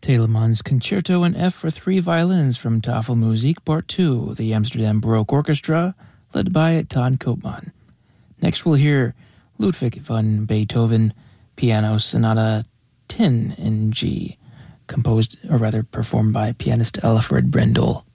Telemann's Concerto in F for 3 violins from Tafelmusik Part 2, the Amsterdam Baroque Orchestra, led by Ton Koopman. Next we'll hear Ludwig van Beethoven Piano Sonata 10 in G, composed, or rather performed by pianist Alfred Brendel.